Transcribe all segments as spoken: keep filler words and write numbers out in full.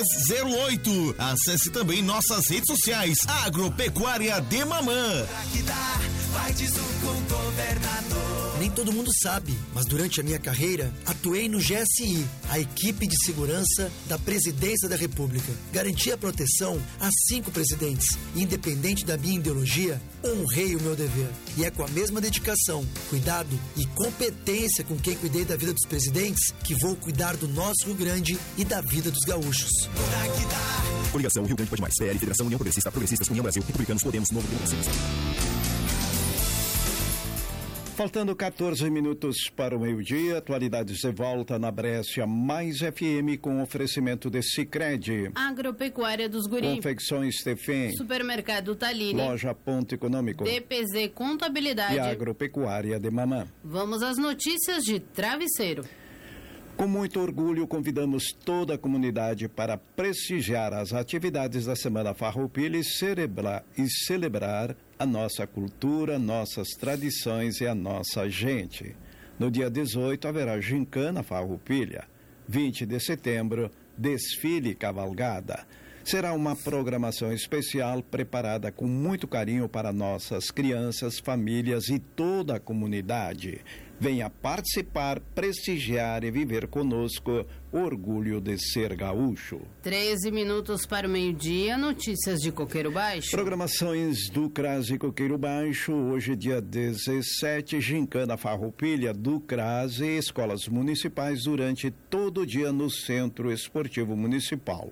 zero oito. Acesse também nossas redes sociais. Agropecuária de Mamã. Vai de Sul com o governador. Nem todo mundo sabe, mas durante a minha carreira, atuei no G S I, a equipe de segurança da Presidência da República. Garanti a proteção a cinco presidentes. Independente da minha ideologia, honrei o meu dever. E é com a mesma dedicação, cuidado e competência com quem cuidei da vida dos presidentes que vou cuidar do nosso Rio Grande e da vida dos gaúchos. Coligação Rio Grande Pode Mais, P L, Federação União Progressista, Progressistas, União Brasil, Republicanos, Podemos, Novo Democracia. Faltando quatorze minutos para o meio-dia, atualidades de volta na Brescia Mais F M com oferecimento de Sicredi. Agropecuária dos Guri. Confecções Tefém. Supermercado Talini. Loja Ponto Econômico. D P Z Contabilidade. E Agropecuária de Mamã. Vamos às notícias de Travesseiro. Com muito orgulho, convidamos toda a comunidade para prestigiar as atividades da Semana Farroupilha e celebrar, e celebrar a nossa cultura, nossas tradições e a nossa gente. No dia dezoito haverá Gincana Farroupilha. vinte de setembro, desfile e cavalgada. Será uma programação especial preparada com muito carinho para nossas crianças, famílias e toda a comunidade. Venha participar, prestigiar e viver conosco o orgulho de ser gaúcho. treze minutos para o meio-dia, notícias de Coqueiro Baixo. Programações do CRAS e Coqueiro Baixo, hoje dia dezessete, Gincana Farroupilha do CRAS e escolas municipais durante todo o dia no Centro Esportivo Municipal.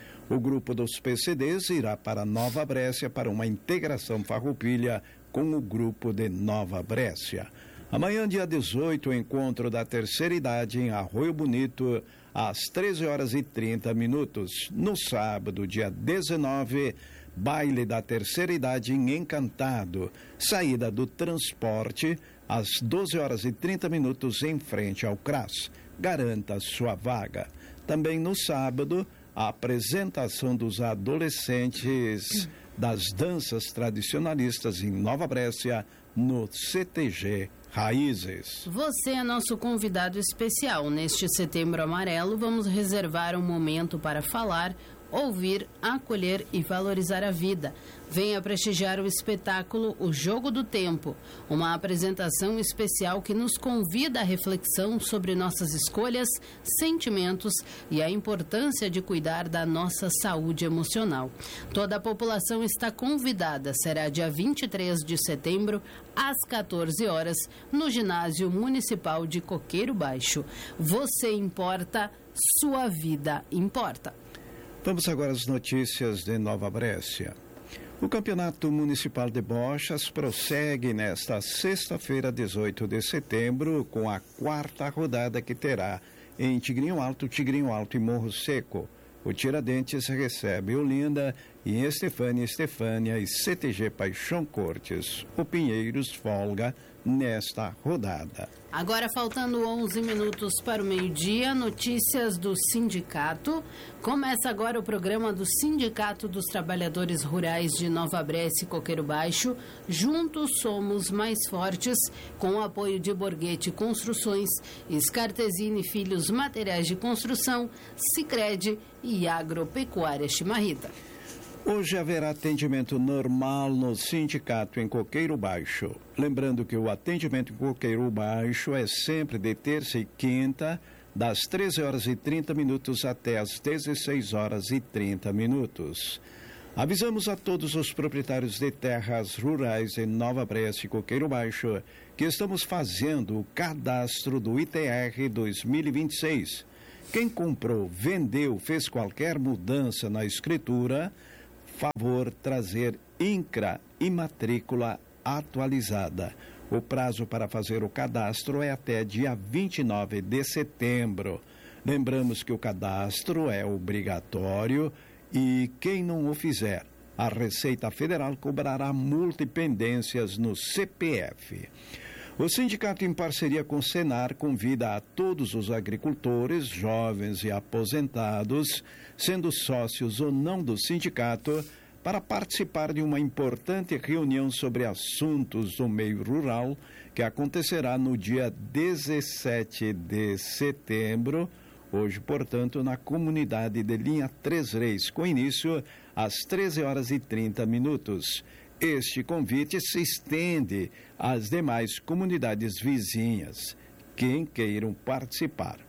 O grupo dos P C Ds irá para Nova Brécia para uma integração Farroupilha com o grupo de Nova Brécia. Amanhã, dia dezoito, o encontro da terceira idade em Arroio Bonito, às treze horas e trinta minutos. No sábado, dia dezenove, baile da terceira idade em Encantado. Saída do transporte, às doze horas e trinta minutos, em frente ao CRAS. Garanta sua vaga. Também no sábado, a apresentação dos adolescentes das danças tradicionalistas em Nova Brécia, no C T G Raízes. Você é nosso convidado especial. Neste Setembro Amarelo, vamos reservar um momento para falar, ouvir, acolher e valorizar a vida. Venha prestigiar o espetáculo O Jogo do Tempo, uma apresentação especial que nos convida à reflexão sobre nossas escolhas, sentimentos e a importância de cuidar da nossa saúde emocional. Toda a população está convidada. Será dia vinte e três de setembro, às quatorze horas, no Ginásio Municipal de Coqueiro Baixo. Você importa, sua vida importa. Vamos agora às notícias de Nova Brécia. O Campeonato Municipal de Bochas prossegue nesta sexta-feira, dezoito de setembro, com a quarta rodada que terá em Tigrinho Alto, Tigrinho Alto e Morro Seco. O Tiradentes recebe Olinda e em Estefânia, Estefânia e C T G Paixão Cortes. O Pinheiros folga nesta rodada. Agora, faltando onze minutos para o meio-dia, notícias do sindicato. Começa agora o programa do Sindicato dos Trabalhadores Rurais de Nova Brécia e Coqueiro Baixo. Juntos somos mais fortes, com o apoio de Borghetti Construções, Scartesini Filhos Materiais de Construção, Sicredi e Agropecuária Chimarrita. Hoje haverá atendimento normal no sindicato em Coqueiro Baixo. Lembrando que o atendimento em Coqueiro Baixo é sempre de terça e quinta, das treze horas e trinta minutos até as dezesseis horas e trinta minutos. Avisamos a todos os proprietários de terras rurais em Nova Brécia e Coqueiro Baixo que estamos fazendo o cadastro do I T R dois mil e vinte e seis. Quem comprou, vendeu, fez qualquer mudança na escritura, favor trazer INCRA e matrícula atualizada. O prazo para fazer o cadastro é até dia vinte e nove de setembro. Lembramos que o cadastro é obrigatório e quem não o fizer, a Receita Federal cobrará multa e pendências no C P F. O sindicato, em parceria com o Senar, convida a todos os agricultores, jovens e aposentados, sendo sócios ou não do sindicato, para participar de uma importante reunião sobre assuntos do meio rural, que acontecerá no dia dezessete de setembro, Hoje, portanto, na comunidade de Linha Três Reis, com início às treze horas e trinta minutos. Este convite se estende às demais comunidades vizinhas, quem queiram participar.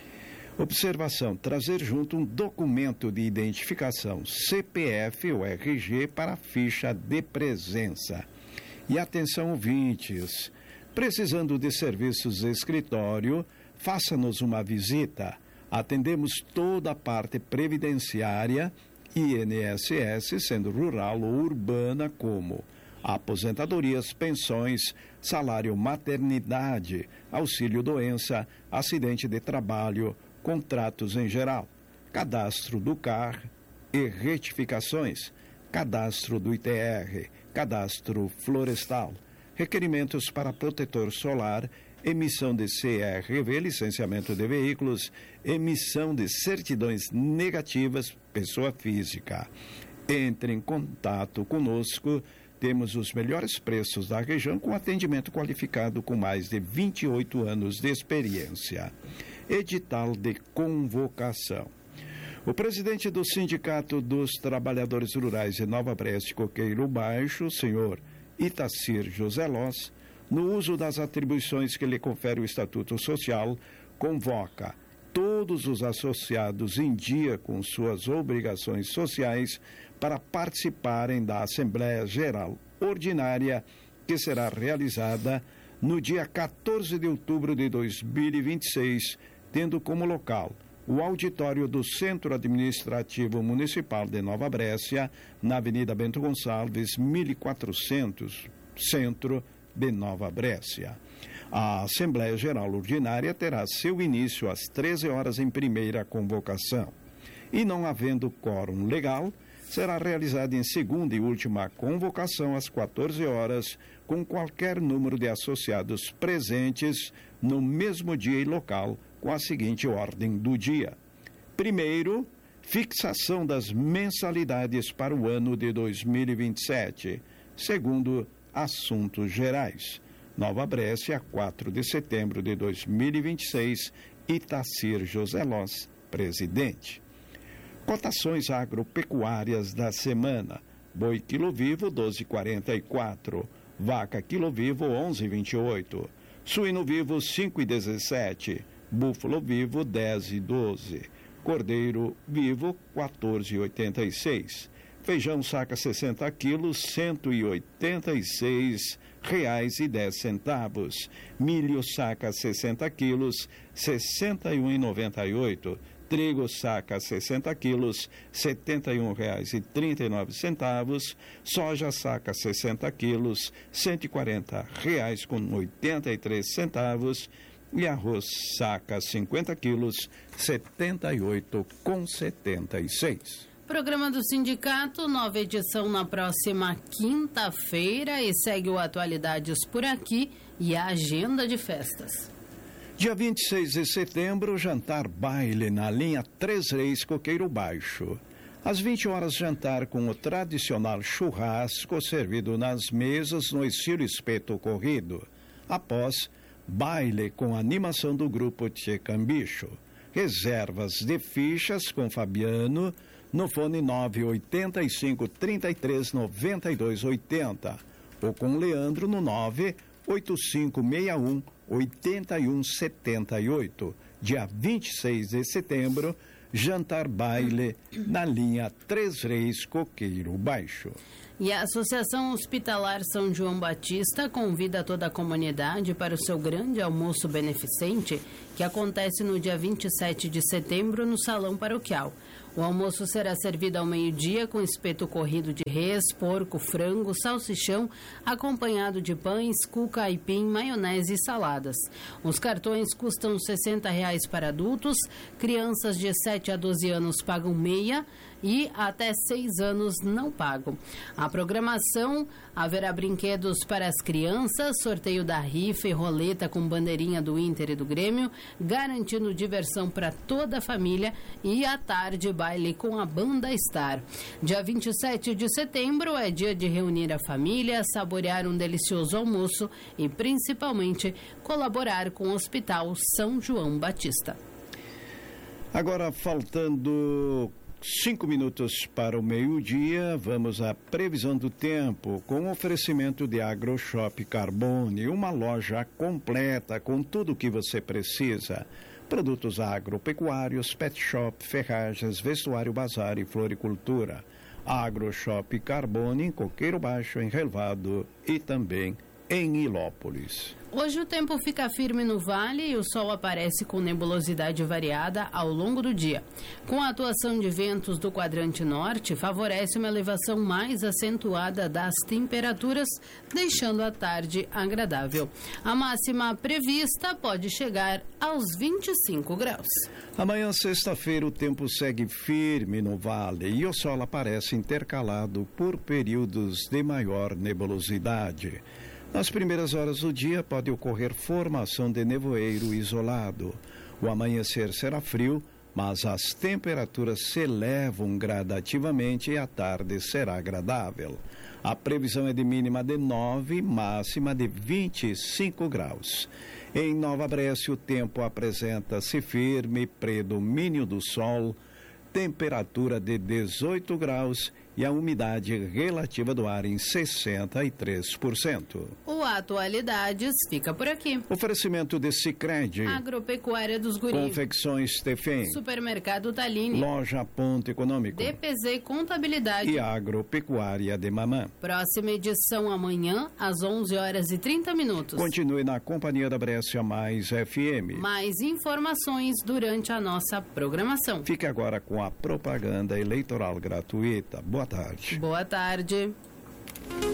Observação: trazer junto um documento de identificação, C P F ou R G, para a ficha de presença. E atenção, ouvintes, precisando de serviços de escritório, faça-nos uma visita. Atendemos toda a parte previdenciária, I N S S, sendo rural ou urbana, como aposentadorias, pensões, salário maternidade, auxílio-doença, acidente de trabalho, contratos em geral, cadastro do C A R e retificações, cadastro do I T R, cadastro florestal, requerimentos para protetor solar, emissão de C R V, licenciamento de veículos, emissão de certidões negativas, pessoa física. Entre em contato conosco, temos os melhores preços da região com atendimento qualificado com mais de vinte e oito anos de experiência. Edital de convocação. O presidente do Sindicato dos Trabalhadores Rurais de Nova Brest Coqueiro Baixo, o senhor Itacir José Loz, no uso das atribuições que lhe confere o Estatuto Social, convoca todos os associados em dia com suas obrigações sociais para participarem da Assembleia Geral Ordinária, que será realizada no dia quatorze de outubro de dois mil e vinte e seis, tendo como local o auditório do Centro Administrativo Municipal de Nova Brécia, na Avenida Bento Gonçalves, mil e quatrocentos, Centro de Nova Brécia. A Assembleia Geral Ordinária terá seu início às treze horas em primeira convocação. E não havendo quórum legal, será realizada em segunda e última convocação às quatorze horas, com qualquer número de associados presentes no mesmo dia e local, com a seguinte ordem do dia. Primeiro, fixação das mensalidades para o ano de dois mil e vinte e sete. Segundo, assuntos gerais. Nova Brécia, quatro de setembro de dois mil e vinte e seis, Itacir José Loz, presidente. Cotações agropecuárias da semana. Boi quilo vivo, doze reais e quarenta e quatro centavos. Vaca quilo vivo, onze reais e vinte e oito centavos. Suíno vivo, cinco reais e dezessete centavos. Búfalo vivo, dez reais e doze centavos. Cordeiro vivo, quatorze reais e oitenta e seis centavos. Feijão saca sessenta quilos, cento e oitenta e seis reais e dez centavos. Milho saca sessenta quilos, sessenta e um reais e noventa e oito centavos. Trigo saca sessenta quilos, setenta e um reais e trinta e nove centavos. Soja saca sessenta quilos, cento e quarenta reais com oitenta e três centavos. E arroz saca cinquenta quilos, setenta e oito com setenta e seis. Programa do Sindicato, nova edição na próxima quinta-feira, e segue o Atualidades por aqui e a agenda de festas. Dia vinte e seis de setembro, jantar baile na linha Três Reis Coqueiro Baixo. Às vinte horas, jantar com o tradicional churrasco servido nas mesas no estilo espeto corrido. Após, baile com animação do grupo Tchê Cambicho. Reservas de fichas com Fabiano no fone nove oito cinco, trinta e três, noventa e dois, oitenta ou com Leandro no nove oito cinco seis um, oito um sete oito. Dia vinte e seis de setembro, jantar baile na linha Três Reis Coqueiro Baixo. E a Associação Hospitalar São João Batista convida toda a comunidade para o seu grande almoço beneficente, que acontece no dia vinte e sete de setembro no Salão Paroquial. O almoço será servido ao meio-dia com espeto corrido de res, porco, frango, salsichão, acompanhado de pães, cuca, aipim, maionese e saladas. Os cartões custam sessenta reais para adultos, crianças de sete a doze anos pagam meia e até seis anos não pagam. A programação: haverá brinquedos para as crianças, sorteio da rifa e roleta com bandeirinha do Inter e do Grêmio, garantindo diversão para toda a família, e à tarde baile com a Banda Star. Dia vinte e sete de setembro é dia de reunir a família, saborear um delicioso almoço e principalmente colaborar com o Hospital São João Batista. Agora, faltando cinco minutos para o meio-dia, vamos à previsão do tempo com oferecimento de AgroShop Carbone, uma loja completa com tudo o que você precisa. Produtos agropecuários, pet shop, ferragens, vestuário, bazar e floricultura. AgroShop Carbone em Coqueiro Baixo, em Relvado e também em Ilópolis. Hoje o tempo fica firme no vale e o sol aparece com nebulosidade variada ao longo do dia. Com a atuação de ventos do quadrante norte, favorece uma elevação mais acentuada das temperaturas, deixando a tarde agradável. A máxima prevista pode chegar aos vinte e cinco graus. Amanhã, sexta-feira, o tempo segue firme no vale e o sol aparece intercalado por períodos de maior nebulosidade. Nas primeiras horas do dia pode ocorrer formação de nevoeiro isolado. O amanhecer será frio, mas as temperaturas se elevam gradativamente e a tarde será agradável. A previsão é de mínima de nove, máxima de vinte e cinco graus. Em Nova Brécia, o tempo apresenta-se firme, predomínio do sol, temperatura de dezoito graus e a umidade relativa do ar em sessenta e três por cento. O Atualidades fica por aqui. Oferecimento de Sicredi, Agropecuária dos Guris, Confecções Tefém, Supermercado Taline, Loja Ponto Econômico, D P Z Contabilidade e Agropecuária de Mamã. Próxima edição amanhã, às onze horas e trinta minutos. Continue na companhia da Brécia Mais F M. Mais informações durante a nossa programação. Fique agora com a propaganda eleitoral gratuita. Boa tarde. Boa tarde.